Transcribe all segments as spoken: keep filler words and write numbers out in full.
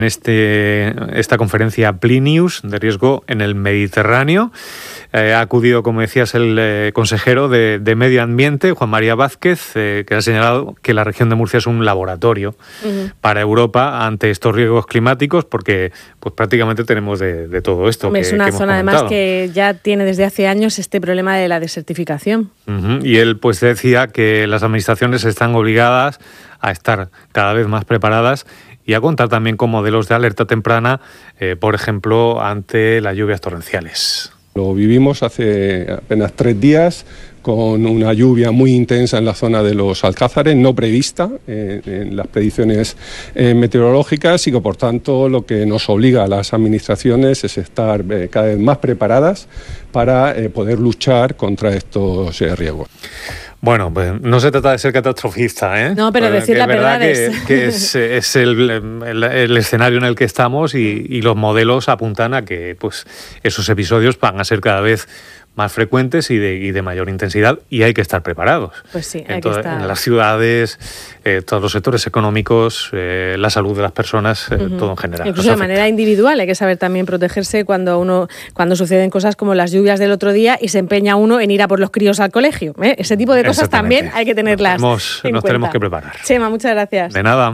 En este, esta conferencia Plinius de riesgo en el Mediterráneo. Eh, ha acudido, como decías, el eh, consejero de, de Medio Ambiente, Juan María Vázquez, eh, que ha señalado que la región de Murcia es un laboratorio uh-huh. para Europa ante estos riesgos climáticos, porque pues prácticamente tenemos de, de todo esto. Hombre, que, es una que hemos zona comentado. Además que ya tiene desde hace años este problema de la desertificación. Uh-huh. Y él pues decía que las administraciones están obligadas a estar cada vez más preparadas y a contar también con modelos de alerta temprana, eh, por ejemplo, ante las lluvias torrenciales. Lo vivimos hace apenas tres días con una lluvia muy intensa en la zona de los Alcázares, no prevista eh, en las predicciones eh, meteorológicas, y que por tanto lo que nos obliga a las administraciones es estar eh, cada vez más preparadas para eh, poder luchar contra estos eh, riesgos. Bueno, pues no se trata de ser catastrofista, ¿eh? No, pero decir la verdad, verdad es... que, que es, es el, el, el escenario en el que estamos y, y los modelos apuntan a que pues esos episodios van a ser cada vez más frecuentes y de, y de mayor intensidad, y hay que estar preparados. Pues sí, hay en, que to- estar... en las ciudades, eh, todos los sectores económicos, eh, la salud de las personas, eh, uh-huh. todo en general. Incluso de manera individual hay que saber también protegerse cuando uno cuando suceden cosas como las lluvias del otro día y se empeña uno en ir a por los críos al colegio, ¿eh? Ese tipo de cosas también hay que tenerlas nos tenemos, en nos cuenta. tenemos que preparar. Chema, muchas gracias. De nada.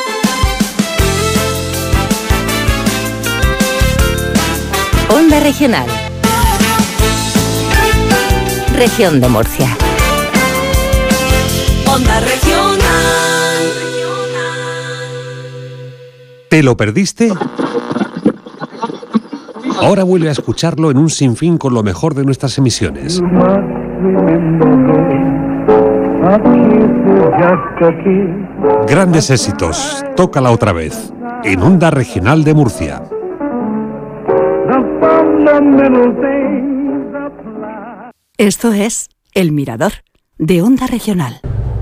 Onda Regional. Región de Murcia. Onda Regional. ¿Te lo perdiste? Ahora vuelve a escucharlo en un sinfín con lo mejor de nuestras emisiones. Grandes éxitos. Tócala otra vez. En Onda Regional de Murcia. Esto es El Mirador, de Onda Regional.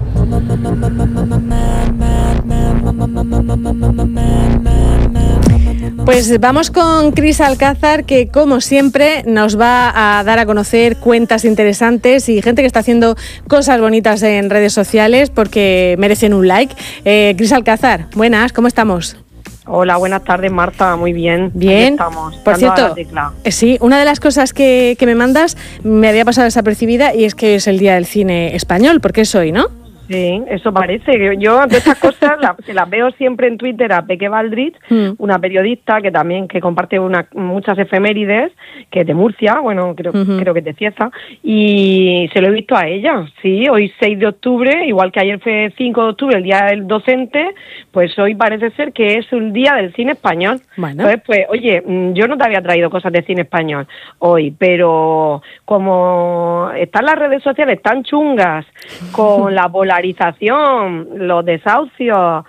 Pues vamos con Cris Alcázar, que como siempre nos va a dar a conocer cuentas interesantes y gente que está haciendo cosas bonitas en redes sociales porque merecen un like. Eh, Cris Alcázar, buenas, ¿cómo estamos? Hola, buenas tardes, Marta, muy bien. Bien, aquí estamos. por cierto, eh, sí, una de las cosas que, que me mandas me había pasado desapercibida y es que es el Día del Cine Español, porque es hoy, ¿no? Sí, eso parece. Yo de estas cosas la, se las veo siempre en Twitter a Peque Baldrich, mm. una periodista que también que comparte una, muchas efemérides, que es de Murcia, bueno, creo, uh-huh. creo que es de Cieza, y se lo he visto a ella. Sí, hoy seis de octubre, igual que ayer fue cinco de octubre, el Día del Docente, pues hoy parece ser que es un Día del Cine Español. Bueno. Entonces, pues, oye, yo no te había traído cosas de cine español hoy, pero como están las redes sociales tan chungas con la polarización, los desahucios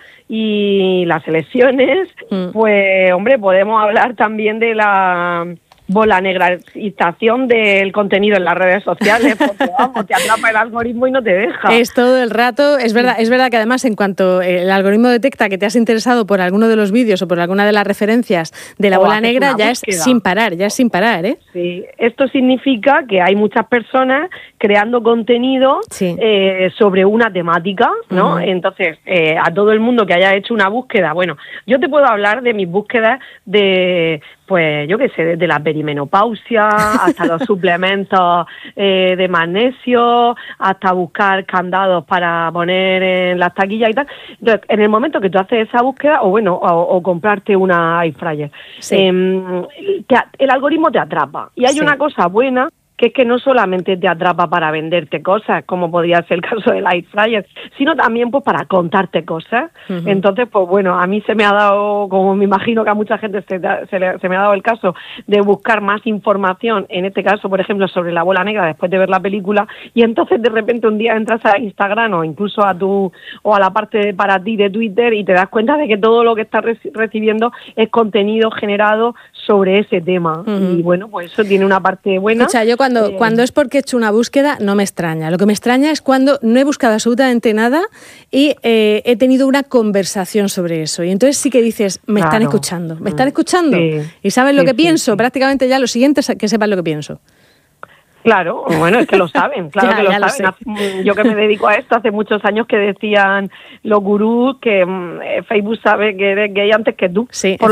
y las elecciones, mm. pues, hombre, podemos hablar también de la bola negraización del contenido en las redes sociales, porque vamos, te atrapa el algoritmo y no te deja. Es todo el rato, es verdad, es verdad que además en cuanto el algoritmo detecta que te has interesado por alguno de los vídeos o por alguna de las referencias de la o bola negra, ya búsqueda. es sin parar, ya es sin parar, ¿eh? Sí, esto significa que hay muchas personas creando contenido sí. eh, sobre una temática, ¿no? Uh-huh. Entonces, eh, a todo el mundo que haya hecho una búsqueda, bueno, yo te puedo hablar de mis búsquedas de, pues, yo qué sé, desde la perimenopausia hasta los suplementos eh, de magnesio, hasta buscar candados para poner en las taquillas y tal. Entonces, en el momento que tú haces esa búsqueda, o bueno, o, o comprarte una air fryer, sí. eh, te, el algoritmo te atrapa. Y hay sí. una cosa buena, que es que no solamente te atrapa para venderte cosas, como podría ser el caso del air fryer, sino también pues para contarte cosas. Uh-huh. Entonces, pues bueno, a mí se me ha dado, como me imagino que a mucha gente se, se, le, se me ha dado el caso de buscar más información, en este caso, por ejemplo, sobre la bola negra después de ver la película, y entonces de repente un día entras a Instagram o incluso a tu o a la parte de, para ti de Twitter y te das cuenta de que todo lo que estás re- recibiendo es contenido generado sobre ese tema. Uh-huh. Y bueno, pues eso tiene una parte buena. Escucha, yo cuando, eh, cuando es porque he hecho una búsqueda no me extraña. Lo que me extraña es cuando no he buscado absolutamente nada y eh, he tenido una conversación sobre eso. Y entonces sí que dices, me claro. están escuchando, me están escuchando. Sí. Y saben lo sí, que sí, pienso. Sí. Prácticamente ya lo siguiente es que sepan lo que pienso. Claro, bueno, es que lo saben, claro ya, que lo ya saben. Lo sé. Yo que me dedico a esto, hace muchos años que decían los gurús que mm, Facebook sabe que eres gay antes que tú. Sí, por